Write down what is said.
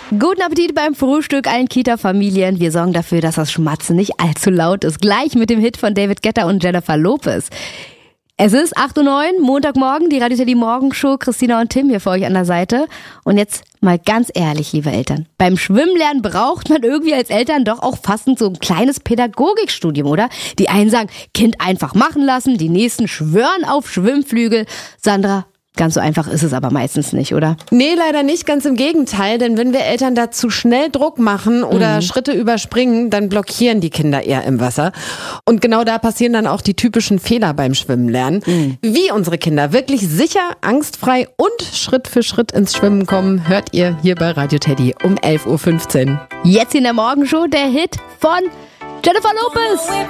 Guten Appetit beim Frühstück allen Kita-Familien. Wir sorgen dafür, dass das Schmatzen nicht allzu laut ist. Gleich mit dem Hit von David Guetta und Jennifer Lopez. Es ist 8:09 Uhr, Montagmorgen, die Radio Teddy Morgenshow. Christina und Tim hier für euch an der Seite. Und jetzt mal ganz ehrlich, liebe Eltern. Beim Schwimmlernen braucht man irgendwie als Eltern doch auch fast so ein kleines Pädagogikstudium, oder? Die einen sagen, Kind einfach machen lassen, die nächsten schwören auf Schwimmflügel. Sandra, ganz so einfach ist es aber meistens nicht, oder? Nee, leider nicht, ganz im Gegenteil, denn wenn wir Eltern da zu schnell Druck machen oder Schritte überspringen, dann blockieren die Kinder eher im Wasser. Und genau da passieren dann auch die typischen Fehler beim Schwimmen lernen. Wie unsere Kinder wirklich sicher, angstfrei und Schritt für Schritt ins Schwimmen kommen, hört ihr hier bei Radio Teddy um 11:15 Uhr. Jetzt in der Morgenshow der Hit von Jennifer Lopez.